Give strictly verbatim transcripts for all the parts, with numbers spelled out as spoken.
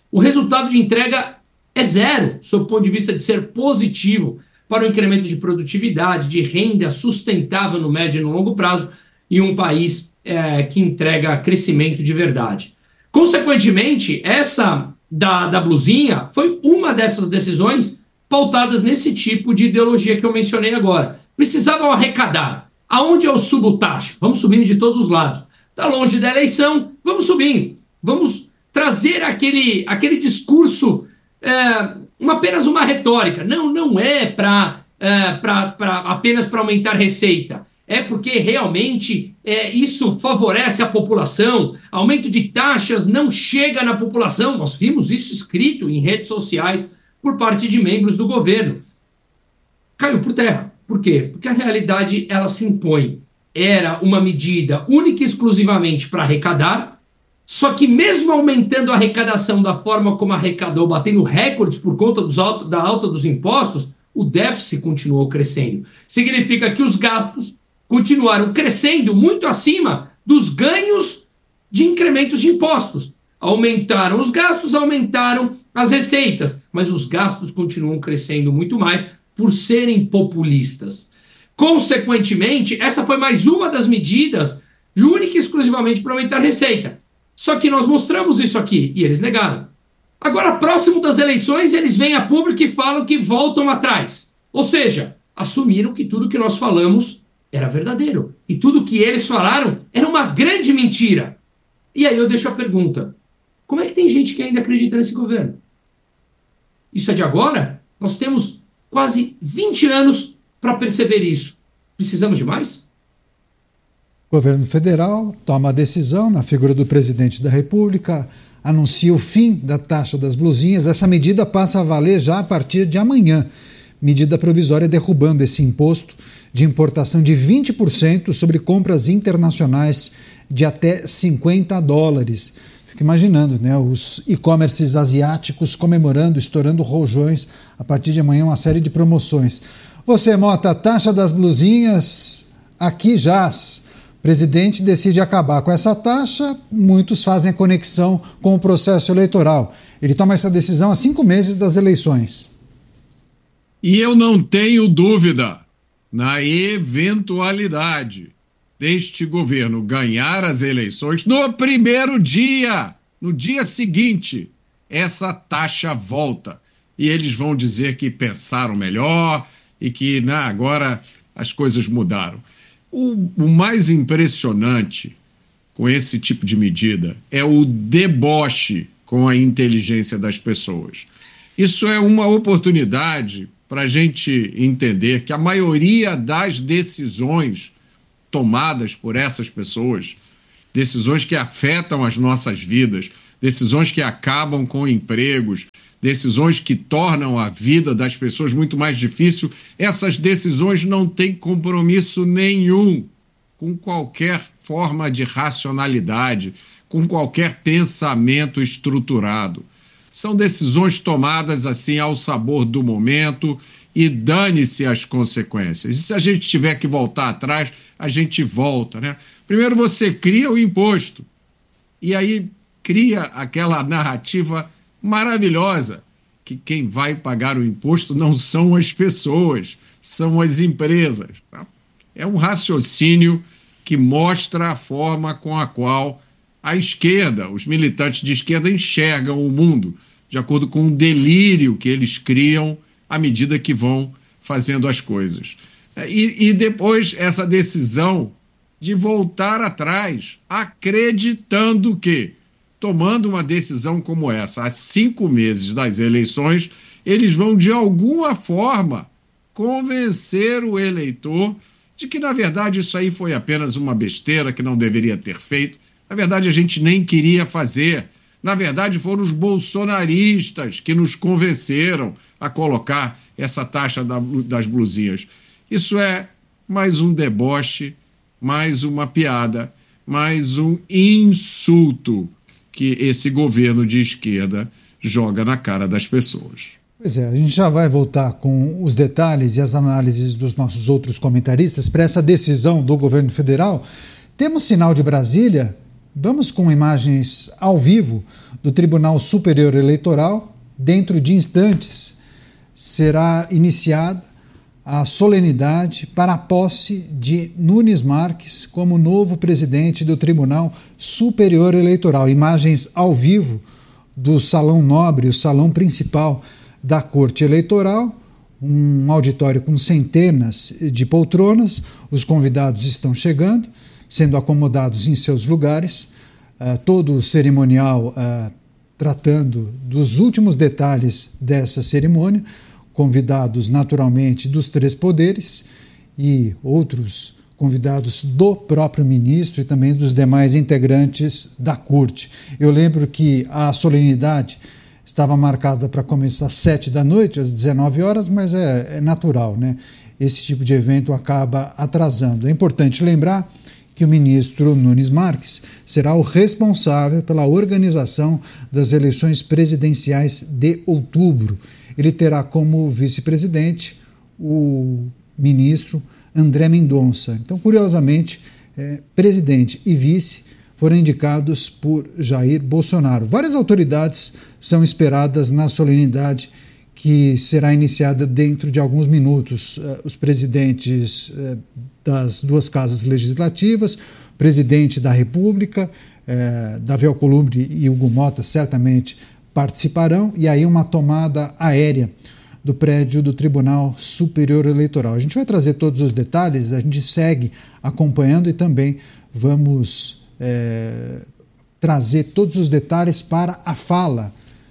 o resultado de entrega é zero, sob o ponto de vista de ser positivo para o incremento de produtividade, de renda sustentável no médio e no longo prazo, e um país é, que entrega crescimento de verdade. Consequentemente, essa da, da blusinha foi uma dessas decisões pautadas nesse tipo de ideologia que eu mencionei agora. Precisavam arrecadar. Aonde eu subo taxa? Vamos subindo de todos os lados. Está longe da eleição, vamos subindo. Vamos trazer aquele, aquele discurso, é, uma, apenas uma retórica. Não, não é para é, pra, pra, apenas para aumentar receita. É porque realmente é, isso favorece a população. Aumento de taxas não chega na população. Nós vimos isso escrito em redes sociais por parte de membros do governo. Caiu por terra. Por quê? Porque a realidade ela se impõe. Era uma medida única e exclusivamente para arrecadar, só que mesmo aumentando a arrecadação da forma como arrecadou, batendo recordes por conta dos alto, da alta dos impostos, o déficit continuou crescendo. Significa que os gastos continuaram crescendo muito acima dos ganhos de incrementos de impostos. Aumentaram os gastos, aumentaram as receitas, mas os gastos continuam crescendo muito mais por serem populistas. Consequentemente, essa foi mais uma das medidas, única e exclusivamente para aumentar a receita. Só que nós mostramos isso aqui e eles negaram. Agora, próximo das eleições, eles vêm a público e falam que voltam atrás. Ou seja, assumiram que tudo que nós falamos era verdadeiro. E tudo que eles falaram era uma grande mentira. E aí eu deixo a pergunta. Como é que tem gente que ainda acredita nesse governo? Isso é de agora? Nós temos quase vinte anos para perceber isso. Precisamos de mais? O governo federal toma a decisão na figura do presidente da República, anuncia o fim da taxa das blusinhas. Essa medida passa a valer já a partir de amanhã. Medida provisória derrubando esse imposto de importação de vinte por cento sobre compras internacionais de até cinquenta dólares. Fico imaginando, né, os e-commerces asiáticos comemorando, estourando rojões a partir de amanhã, uma série de promoções. Você, Mota, a taxa das blusinhas aqui jaz. O presidente decide acabar com essa taxa, muitos fazem a conexão com o processo eleitoral. Ele toma essa decisão há cinco meses das eleições. E eu não tenho dúvida, na eventualidade deste governo ganhar as eleições, no primeiro dia, no dia seguinte, essa taxa volta. E eles vão dizer que pensaram melhor e que né, agora as coisas mudaram. O, o mais impressionante com esse tipo de medida é o deboche com a inteligência das pessoas. Isso é uma oportunidade para a gente entender que a maioria das decisões tomadas por essas pessoas, decisões que afetam as nossas vidas, decisões que acabam com empregos, decisões que tornam a vida das pessoas muito mais difícil, essas decisões não têm compromisso nenhum com qualquer forma de racionalidade, com qualquer pensamento estruturado. São decisões tomadas assim ao sabor do momento e dane-se as consequências. E se a gente tiver que voltar atrás, a gente volta, né? Primeiro você cria o imposto e aí cria aquela narrativa maravilhosa que quem vai pagar o imposto não são as pessoas, são as empresas. Tá? É um raciocínio que mostra a forma com a qual a esquerda, os militantes de esquerda enxergam o mundo, de acordo com o delírio que eles criam à medida que vão fazendo as coisas. E, e depois essa decisão de voltar atrás, acreditando que, tomando uma decisão como essa, há cinco meses das eleições, eles vão, de alguma forma, convencer o eleitor de que, na verdade, isso aí foi apenas uma besteira que não deveria ter feito. Na verdade, a gente nem queria fazer. Na verdade, foram os bolsonaristas que nos convenceram a colocar essa taxa da, das blusinhas. Isso é mais um deboche, mais uma piada, mais um insulto que esse governo de esquerda joga na cara das pessoas. Pois é, a gente já vai voltar com os detalhes e as análises dos nossos outros comentaristas para essa decisão do governo federal. Temos sinal de Brasília? Vamos com imagens ao vivo do Tribunal Superior Eleitoral. Dentro de instantes será iniciada a solenidade para a posse de Nunes Marques como novo presidente do Tribunal Superior Eleitoral. Imagens ao vivo do Salão Nobre, o salão principal da Corte Eleitoral, um auditório com centenas de poltronas. Os convidados estão chegando, sendo acomodados em seus lugares, uh, todo o cerimonial uh, tratando dos últimos detalhes dessa cerimônia, convidados naturalmente dos três poderes e outros convidados do próprio ministro e também dos demais integrantes da corte. Eu lembro que a solenidade estava marcada para começar às sete da noite, às dezenove horas, mas é, é natural, né? Esse tipo de evento acaba atrasando. É importante lembrar que o ministro Nunes Marques será o responsável pela organização das eleições presidenciais de outubro. Ele terá como vice-presidente o ministro André Mendonça. Então, curiosamente, é, presidente e vice foram indicados por Jair Bolsonaro. Várias autoridades são esperadas na solenidade que será iniciada dentro de alguns minutos. Uh, os presidentes uh, das duas casas legislativas, o presidente da República, uh, Davi Alcolumbre e Hugo Mota certamente participarão, e aí uma tomada aérea do prédio do Tribunal Superior Eleitoral. A gente vai trazer todos os detalhes, a gente segue acompanhando e também vamos é, trazer todos os detalhes para a fala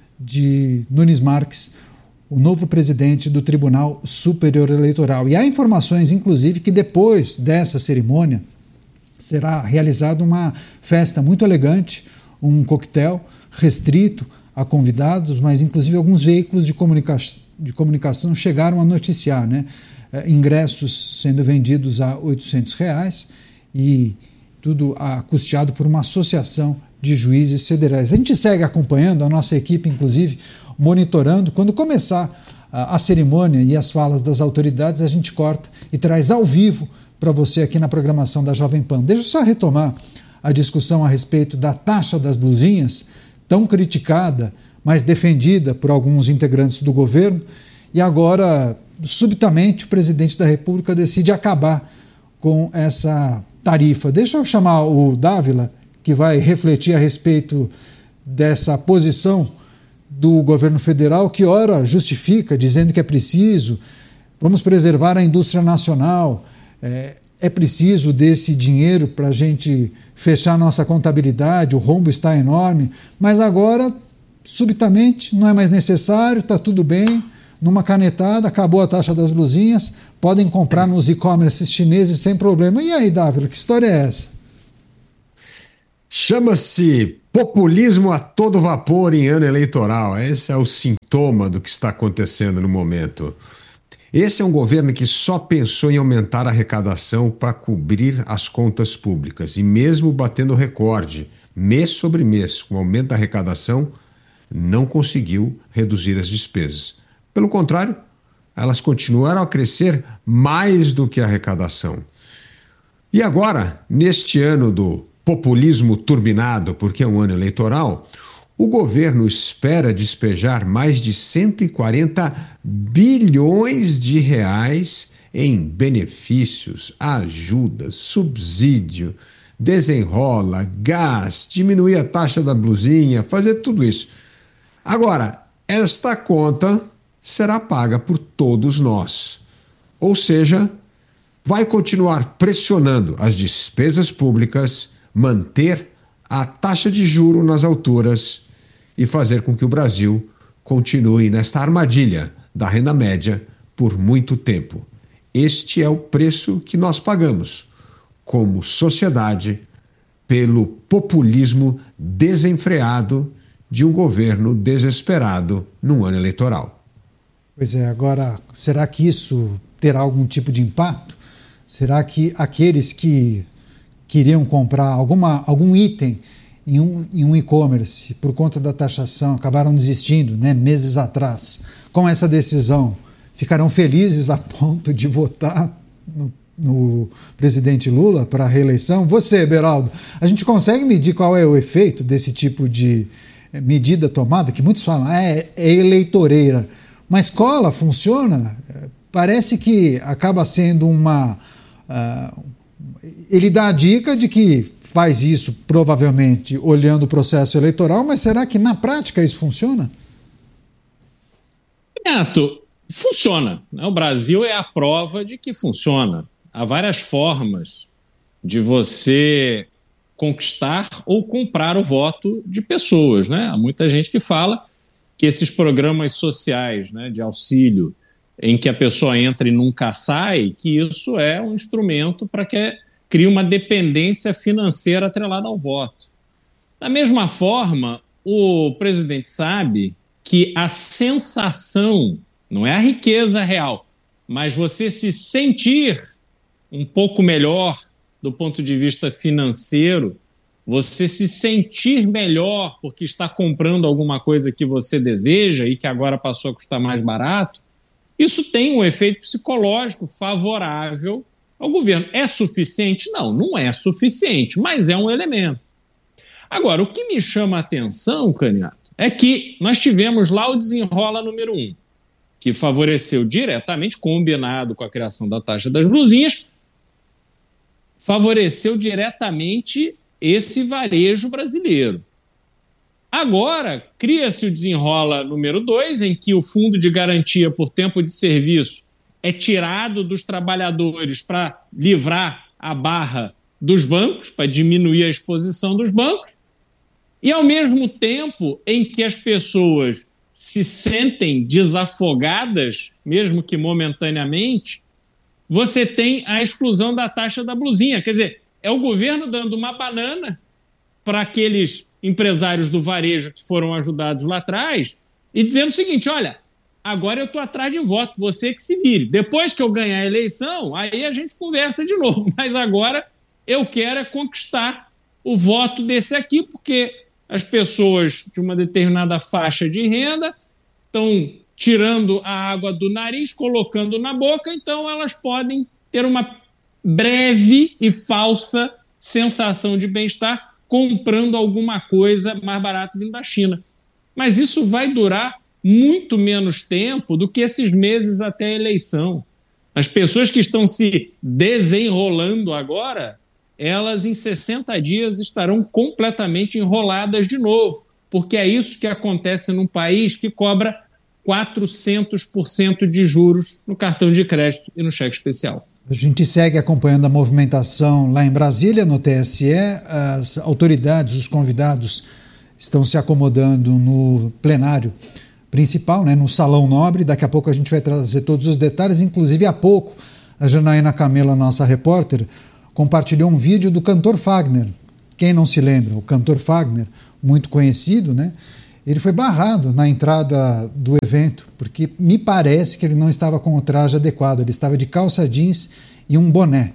de Nunes Marques, o novo presidente do Tribunal Superior Eleitoral. E há informações, inclusive, que depois dessa cerimônia será realizada uma festa muito elegante, um coquetel restrito a convidados, mas inclusive alguns veículos de, comunica de comunicação chegaram a noticiar, né? É, ingressos sendo vendidos a oitocentos reais e tudo a, custeado por uma associação de juízes federais. A gente segue acompanhando, a nossa equipe inclusive monitorando. Quando começar a, a cerimônia e as falas das autoridades, a gente corta e traz ao vivo para você aqui na programação da Jovem Pan. Deixa eu só retomar a discussão a respeito da taxa das blusinhas, tão criticada, mas defendida por alguns integrantes do governo, e agora, subitamente, o presidente da República decide acabar com essa tarifa. Deixa eu chamar o Dávila, que vai refletir a respeito dessa posição do governo federal, que ora justifica, dizendo que é preciso, vamos preservar a indústria nacional, é, é preciso desse dinheiro para a gente fechar nossa contabilidade, o rombo está enorme, mas agora, subitamente, não é mais necessário, está tudo bem, numa canetada, acabou a taxa das blusinhas, podem comprar nos e-commerce chineses sem problema. E aí, Dávila, que história é essa? Chama-se populismo a todo vapor em ano eleitoral. Esse é o sintoma do que está acontecendo no momento. Esse é um governo que só pensou em aumentar a arrecadação para cobrir as contas públicas. E mesmo batendo recorde, mês sobre mês, com o aumento da arrecadação, não conseguiu reduzir as despesas. Pelo contrário, elas continuaram a crescer mais do que a arrecadação. E agora, neste ano do populismo turbinado, porque é um ano eleitoral, o governo espera despejar mais de cento e quarenta bilhões de reais em benefícios, ajudas, subsídio, desenrola, gás, diminuir a taxa da blusinha, fazer tudo isso. Agora, esta conta será paga por todos nós. Ou seja, vai continuar pressionando as despesas públicas, manter a taxa de juro nas alturas e fazer com que o Brasil continue nesta armadilha da renda média por muito tempo. Este é o preço que nós pagamos como sociedade pelo populismo desenfreado de um governo desesperado num ano eleitoral. Pois é, agora, será que isso terá algum tipo de impacto? Será que aqueles que queriam comprar alguma, algum item em um, em um e-commerce por conta da taxação acabaram desistindo, né, meses atrás, com essa decisão, ficarão felizes a ponto de votar no no presidente Lula para a reeleição. Você, Beraldo, a gente consegue medir qual é o efeito desse tipo de medida tomada, que muitos falam, ah, é, é eleitoreira, mas cola, funciona? Parece que acaba sendo uma... Uh, ele dá a dica de que faz isso provavelmente olhando o processo eleitoral, mas será que na prática isso funciona? Neto, funciona. O Brasil é a prova de que funciona. Há várias formas de você conquistar ou comprar o voto de pessoas, né? Há muita gente que fala que esses programas sociais, né, de auxílio, em que a pessoa entra e nunca sai, que isso é um instrumento para que crie uma dependência financeira atrelada ao voto. Da mesma forma, o presidente sabe que a sensação, não é a riqueza real, mas você se sentir um pouco melhor do ponto de vista financeiro, você se sentir melhor porque está comprando alguma coisa que você deseja e que agora passou a custar mais barato, isso tem um efeito psicológico favorável ao governo. É suficiente? Não, não é suficiente, mas é um elemento. Agora, o que me chama a atenção, Caniato, é que nós tivemos lá o desenrola número um, que favoreceu diretamente, combinado com a criação da taxa das blusinhas, favoreceu diretamente esse varejo brasileiro. Agora, cria-se o desenrola número dois, em que o fundo de garantia por tempo de serviço é tirado dos trabalhadores para livrar a barra dos bancos, para diminuir a exposição dos bancos, e ao mesmo tempo em que as pessoas se sentem desafogadas, mesmo que momentaneamente, você tem a exclusão da taxa da blusinha. Quer dizer, é o governo dando uma banana para aqueles empresários do varejo que foram ajudados lá atrás e dizendo o seguinte, olha, agora eu estou atrás de voto, você que se vire. Depois que eu ganhar a eleição, aí a gente conversa de novo. Mas agora eu quero é conquistar o voto desse aqui, porque as pessoas de uma determinada faixa de renda estão tirando a água do nariz, colocando na boca, então elas podem ter uma breve e falsa sensação de bem-estar comprando alguma coisa mais barata vindo da China. Mas isso vai durar muito menos tempo do que esses meses até a eleição. As pessoas que estão se desenrolando agora, elas em sessenta dias estarão completamente enroladas de novo, porque é isso que acontece num país que cobra quatrocentos por cento de juros no cartão de crédito e no cheque especial. A gente segue acompanhando a movimentação lá em Brasília, no T S E. As autoridades, os convidados, estão se acomodando no plenário principal, né, no Salão Nobre. Daqui a pouco a gente vai trazer todos os detalhes. Inclusive, há pouco, a Janaína Camela, nossa repórter, compartilhou um vídeo do cantor Fagner. Quem não se lembra? O cantor Fagner, muito conhecido, né? Ele foi barrado na entrada do evento, porque me parece que ele não estava com o traje adequado. Ele estava de calça jeans e um boné.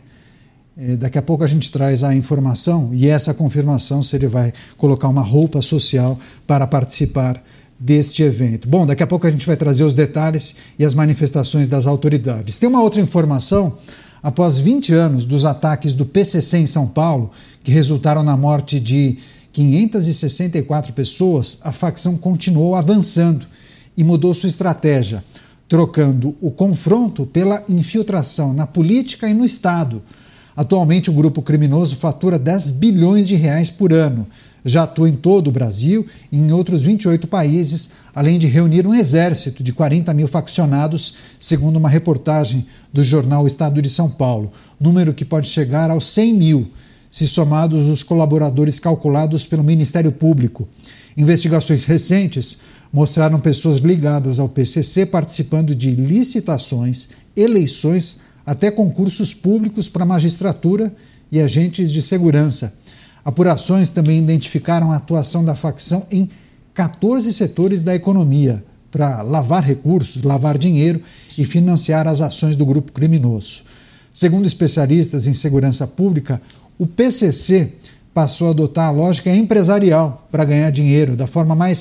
Daqui a pouco a gente traz a informação e essa confirmação se ele vai colocar uma roupa social para participar deste evento. Bom, daqui a pouco a gente vai trazer os detalhes e as manifestações das autoridades. Tem uma outra informação. Após vinte anos dos ataques do P C C em São Paulo, que resultaram na morte de quinhentas e sessenta e quatro pessoas, a facção continuou avançando e mudou sua estratégia, trocando o confronto pela infiltração na política e no Estado. Atualmente, o grupo criminoso fatura dez bilhões de reais por ano. Já atua em todo o Brasil e em outros vinte e oito países, além de reunir um exército de quarenta mil faccionados, segundo uma reportagem do jornal Estado de São Paulo, número que pode chegar aos cem mil, se somados os colaboradores calculados pelo Ministério Público. Investigações recentes mostraram pessoas ligadas ao P C C participando de licitações, eleições, até concursos públicos para magistratura e agentes de segurança. Apurações também identificaram a atuação da facção em quatorze setores da economia para lavar recursos, lavar dinheiro e financiar as ações do grupo criminoso. Segundo especialistas em segurança pública, o P C C passou a adotar a lógica empresarial para ganhar dinheiro da forma mais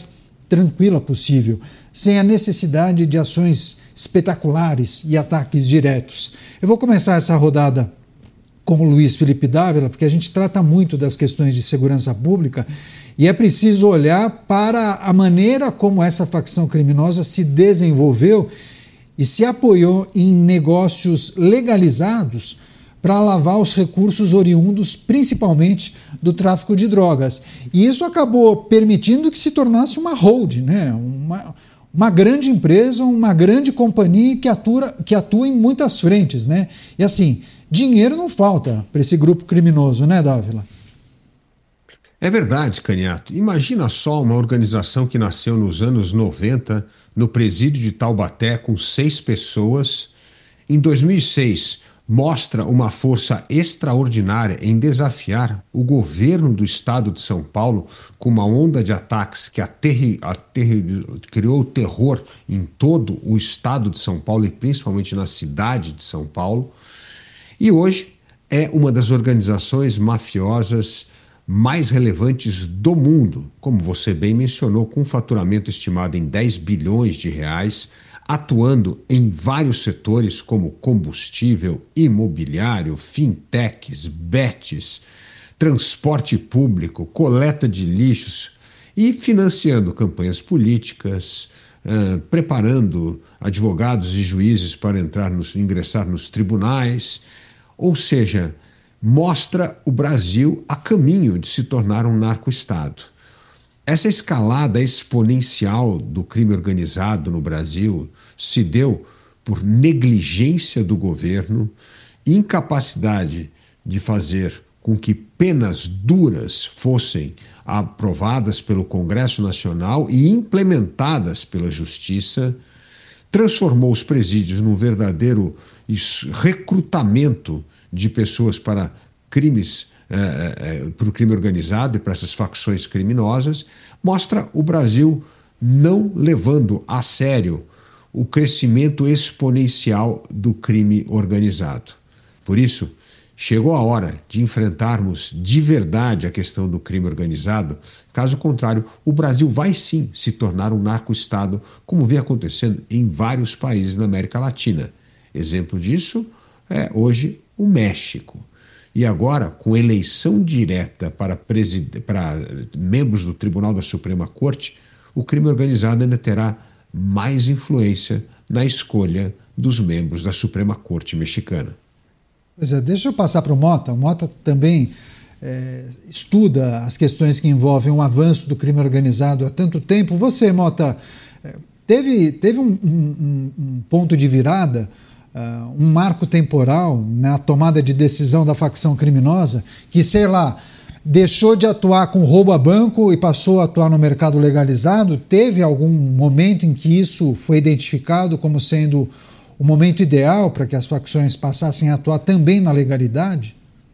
tranquila possível, sem a necessidade de ações espetaculares e ataques diretos. Eu vou começar essa rodada com o Luiz Felipe Dávila, porque a gente trata muito das questões de segurança pública e é preciso olhar para a maneira como essa facção criminosa se desenvolveu e se apoiou em negócios legalizados para lavar os recursos oriundos, principalmente do tráfico de drogas. E isso acabou permitindo que se tornasse uma hold, né? uma, uma grande empresa, uma grande companhia que atua, que atua em muitas frentes. Né? E assim, dinheiro não falta para esse grupo criminoso, né, Dávila? É verdade, Caniato. Imagina só uma organização que nasceu nos anos noventa, no presídio de Taubaté, com seis pessoas. Em dois mil e seis, mostra uma força extraordinária em desafiar o governo do estado de São Paulo com uma onda de ataques que aterri, aterri, criou terror em todo o estado de São Paulo e principalmente na cidade de São Paulo. E hoje é uma das organizações mafiosas mais relevantes do mundo, como você bem mencionou, com um faturamento estimado em dez bilhões de reais, atuando em vários setores como combustível, imobiliário, fintechs, bets, transporte público, coleta de lixos e financiando campanhas políticas, uh, preparando advogados e juízes para entrar nos, ingressar nos tribunais, ou seja, mostra o Brasil a caminho de se tornar um narco-estado. Essa escalada exponencial do crime organizado no Brasil se deu por negligência do governo, incapacidade de fazer com que penas duras fossem aprovadas pelo Congresso Nacional e implementadas pela Justiça, transformou os presídios num verdadeiro recrutamento de pessoas para crimes, eh, eh, para o crime organizado e para essas facções criminosas, mostra o Brasil não levando a sério o crescimento exponencial do crime organizado. Por isso, chegou a hora de enfrentarmos de verdade a questão do crime organizado. Caso contrário, o Brasil vai sim se tornar um narco-estado, como vem acontecendo em vários países da América Latina. Exemplo disso é hoje o México. E agora, com eleição direta para, presid... para membros do Tribunal da Suprema Corte, o crime organizado ainda terá mais influência na escolha dos membros da Suprema Corte mexicana. Pois é, deixa eu passar para o Mota. O Mota também é, estuda as questões que envolvem o avanço do crime organizado há tanto tempo. Você, Mota, teve, teve um, um, um ponto de virada, uh, um marco temporal na tomada de decisão da facção criminosa que, sei lá, deixou de atuar com roubo a banco e passou a atuar no mercado legalizado? Teve algum momento em que isso foi identificado como sendo o momento ideal para que as facções passassem a atuar também na legalidade?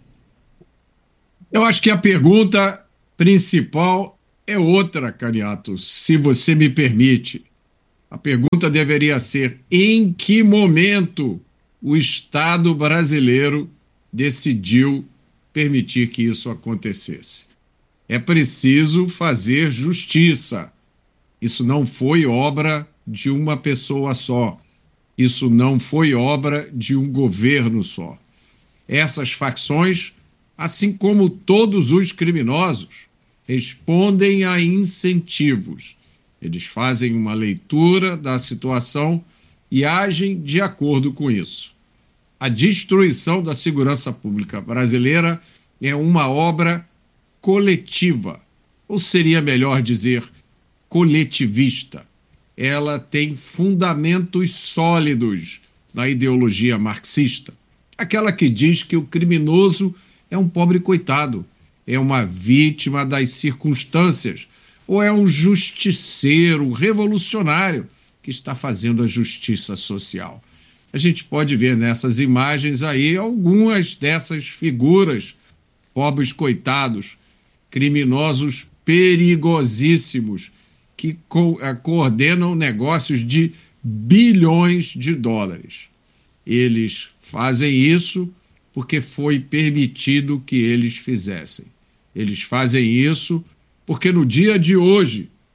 Eu acho que a pergunta principal é outra, Caniato, se você me permite. A pergunta deveria ser: em que momento o Estado brasileiro decidiu permitir que isso acontecesse? É preciso fazer justiça. Isso não foi obra de uma pessoa só. Isso não foi obra de um governo só. Essas facções, assim como todos os criminosos, respondem a incentivos. Eles fazem uma leitura da situação e agem de acordo com isso. A destruição da segurança pública brasileira é uma obra coletiva, ou seria melhor dizer coletivista. Ela tem fundamentos sólidos na ideologia marxista, aquela que diz que o criminoso é um pobre coitado, é uma vítima das circunstâncias, ou é um justiceiro revolucionário que está fazendo a justiça social. A gente pode ver nessas imagens aí algumas dessas figuras, pobres coitados, criminosos perigosíssimos, que co- coordenam negócios de bilhões de dólares. Eles fazem isso porque foi permitido que eles fizessem. Eles fazem isso porque no dia de hoje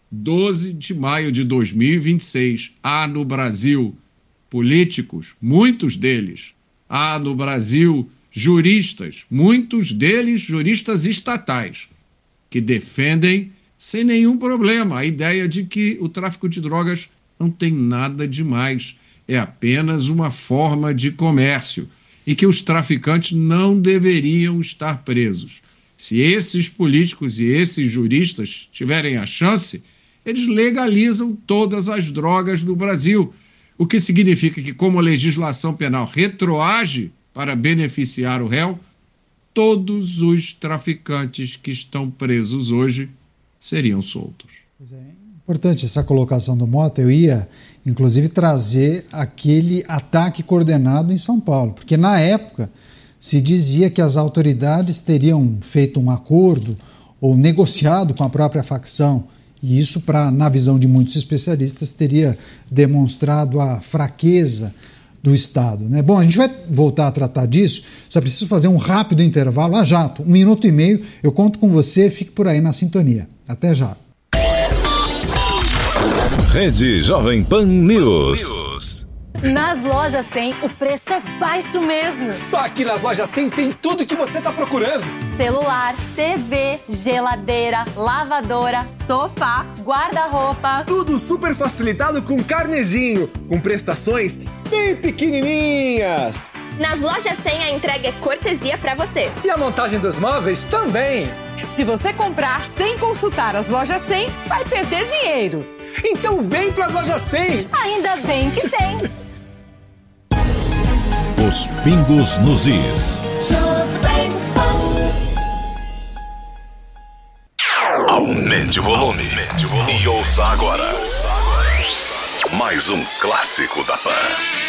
doze de maio de dois mil e vinte e seis, há no Brasil políticos, muitos deles, há no Brasil juristas, muitos deles juristas estatais, que defendem sem nenhum problema a ideia de que o tráfico de drogas não tem nada de mais, é apenas uma forma de comércio e que os traficantes não deveriam estar presos. Se esses políticos e esses juristas tiverem a chance, eles legalizam todas as drogas do Brasil, o que significa que, como a legislação penal retroage para beneficiar o réu, todos os traficantes que estão presos hoje seriam soltos. Pois é, importante essa colocação do Mota. Eu ia, inclusive, trazer aquele ataque coordenado em São Paulo, porque na época se dizia que as autoridades teriam feito um acordo ou negociado com a própria facção. E isso, pra, na visão de muitos especialistas, teria demonstrado a fraqueza do Estado, né? Bom, a gente vai voltar a tratar disso, só preciso fazer um rápido intervalo, a jato, um minuto e meio, eu conto com você, fique por aí na sintonia. Até já. Rede Jovem Pan News. Nas lojas cem, o preço é baixo mesmo. Só aqui nas lojas cem tem tudo que você está procurando. Celular, T V, geladeira, lavadora, sofá, guarda-roupa. Tudo super facilitado com carnezinho, com prestações bem pequenininhas. Nas lojas cem a entrega é cortesia para você. E a montagem dos móveis também. Se você comprar sem consultar as lojas cem, vai perder dinheiro. Então vem para as lojas cem. Ainda bem que tem. Os pingos nos is. Aumente o volume. Aumente o volume. E ouça agora. Mais um clássico da Pan.